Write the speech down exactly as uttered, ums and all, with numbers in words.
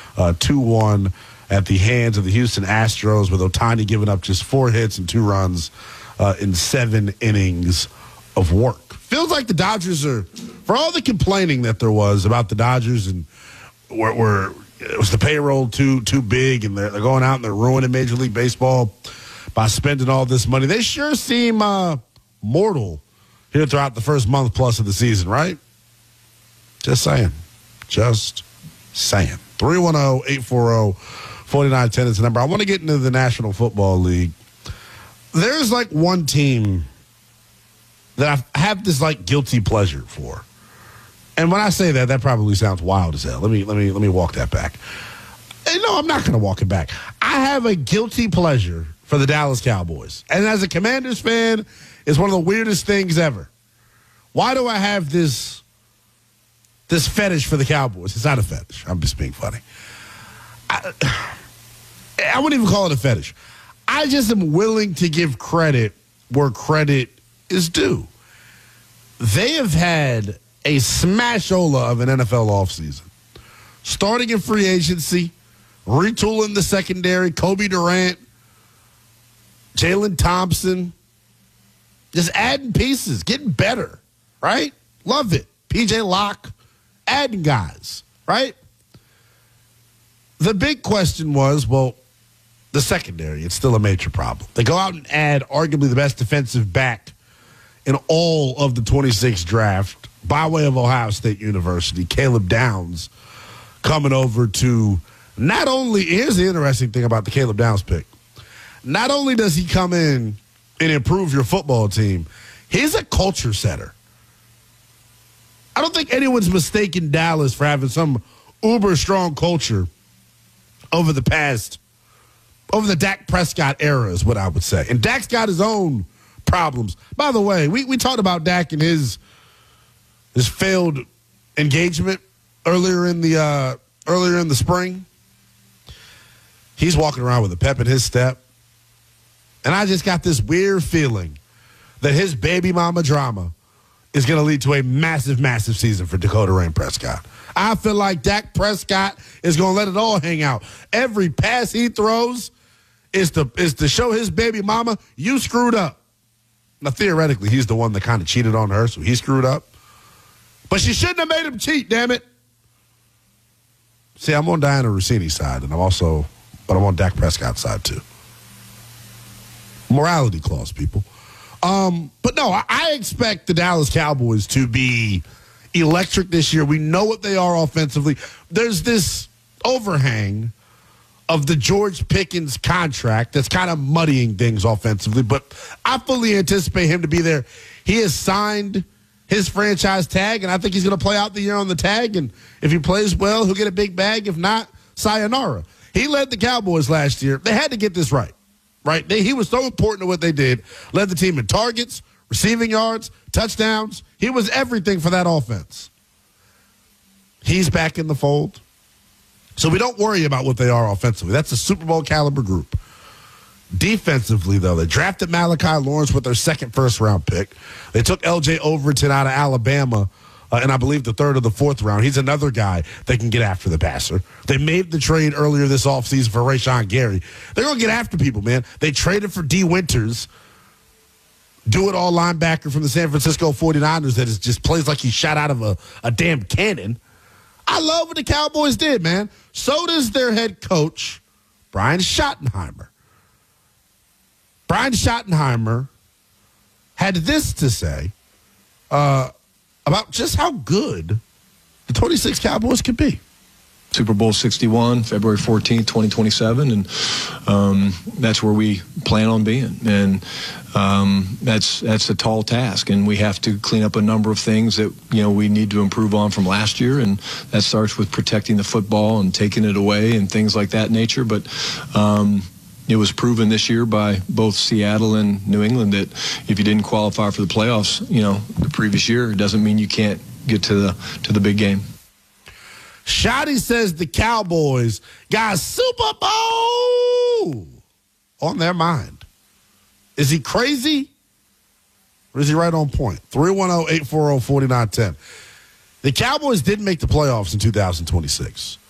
uh, two one at the hands of the Houston Astros, with Ohtani giving up just four hits and two runs uh, in seven innings of work. Feels like the Dodgers are, for all the complaining that there was about the Dodgers and were, were it was the payroll too too big and they're, they're going out and they're ruining Major League Baseball by spending all this money. They sure seem uh, mortal here throughout the first month plus of the season, right? Just saying. Just saying. three one zero, eight four zero, four nine one zero is the number. I want to get into the National Football League. There's like one team that I have this like guilty pleasure for. And when I say that, that probably sounds wild as hell. Let me let me let me walk that back. And no, I'm not going to walk it back. I have a guilty pleasure for the Dallas Cowboys. And as a Commanders fan, it's one of the weirdest things ever. Why do I have this this fetish for the Cowboys? It's not a fetish. I'm just being funny. I, I wouldn't even call it a fetish. I just am willing to give credit where credit is due. They have had a smashola of an N F L offseason. Starting in free agency, retooling the secondary, Kobe Durant, Jalen Thompson, just adding pieces, getting better, right? Love it. P J Locke, adding guys, right? The big question was, well, the secondary, it's still a major problem. They go out and add arguably the best defensive back in all of the twenty-six draft by way of Ohio State University, Caleb Downs, coming over to not only, here's the interesting thing about the Caleb Downs pick. Not only does he come in and improve your football team, he's a culture setter. I don't think anyone's mistaken Dallas for having some uber strong culture over the past, over the Dak Prescott era is what I would say. And Dak's got his own problems. By the way, we, we talked about Dak and his his failed engagement earlier in the uh, earlier in the spring. He's walking around with a pep in his step. And I just got this weird feeling that his baby mama drama is going to lead to a massive, massive season for Dakota Rain Prescott. I feel like Dak Prescott is going to let it all hang out. Every pass he throws is to, is to show his baby mama, you screwed up. Now, theoretically, he's the one that kind of cheated on her, so he screwed up. But she shouldn't have made him cheat, damn it. See, I'm on Diana Rossini's side, and I'm also, but I'm on Dak Prescott's side, too. Morality clause, people. Um, but no, I, I expect the Dallas Cowboys to be electric this year. We know what they are offensively. There's this overhang of the George Pickens contract that's kind of muddying things offensively, but I fully anticipate him to be there. He has signed his franchise tag, and I think he's going to play out the year on the tag, and if he plays well, he'll get a big bag. If not, sayonara. He led the Cowboys last year. They had to get this right, right? They, he was so important to what they did. Led the team in targets, receiving yards, touchdowns. He was everything for that offense. He's back in the fold. So we don't worry about what they are offensively. That's a Super Bowl caliber group. Defensively, though, they drafted Malachi Lawrence with their second first-round pick. They took L J Overton out of Alabama, uh, and I believe the third or the fourth round. He's another guy that can get after the passer. They made the trade earlier this offseason for Rashawn Gary. They're going to get after people, man. They traded for D. Winters, do-it-all linebacker from the San Francisco forty-niners that is just plays like he shot out of a, a damn cannon. I love what the Cowboys did, man. So does their head coach, Brian Schottenheimer. Brian Schottenheimer had this to say uh, about just how good the twenty-six Cowboys could be. Super Bowl sixty-one, February fourteenth, twenty twenty-seven, and um, that's where we plan on being. And um, that's that's a tall task, and we have to clean up a number of things that you know we need to improve on from last year, and that starts with protecting the football and taking it away and things like that nature. But um, it was proven this year by both Seattle and New England that if you didn't qualify for the playoffs, you know, the previous year, it doesn't mean you can't get to the to the big game. Shotty says the Cowboys got a Super Bowl on their mind. Is he crazy? Or is he right on point? three one zero, eight four zero, four nine one zero. The Cowboys didn't make the playoffs in two thousand twenty-six.